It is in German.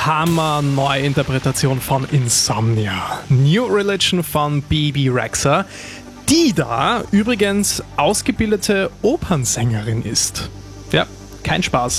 Hammer-Neuinterpretation von Insomnia. New Religion von Bebe Rexha, die da übrigens ausgebildete Opernsängerin ist. Ja, kein Spaß.